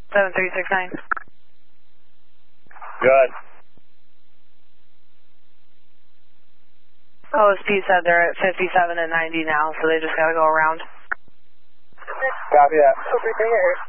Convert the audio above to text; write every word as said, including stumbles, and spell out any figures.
seven three six nine. Good. O S P said they're at fifty-seven and ninety now, so they just gotta go around. Copy that. Over there.